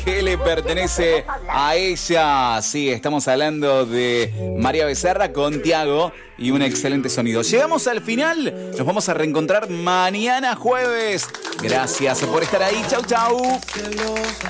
que le pertenece a ella. Sí, estamos hablando de María Becerra con Tiago y un excelente sonido. Llegamos al final, nos vamos a reencontrar mañana jueves. Gracias por estar ahí, chau chau.